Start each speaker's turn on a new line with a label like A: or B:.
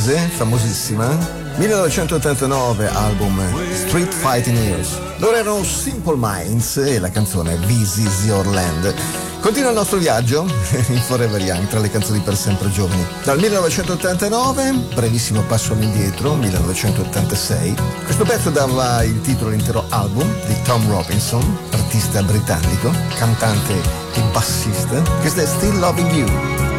A: inglese, famosissima. 1989, album Street Fighting Heroes. Loro erano Simple Minds e la canzone This Is Your Land. Continua il nostro viaggio in Forever Young tra le canzoni per sempre giovani. Dal 1989, brevissimo passo all'indietro, 1986. Questo pezzo dava il titolo all'intero album di Tom Robinson, artista britannico, cantante e bassista. Questo è Still Loving You.